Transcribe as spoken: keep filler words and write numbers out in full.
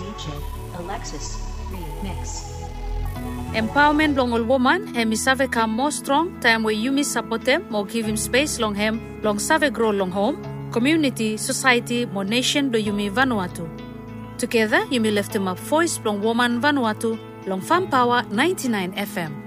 D J Alexis Remix. Empowerment long all woman, hemi save come more strong, time where you miss support them, more give him space long hem, long save grow long home, community, society, more nation do you me Vanuatu. Together, you may lift him up voice long woman Vanuatu, long Farm Power ninety-nine F M.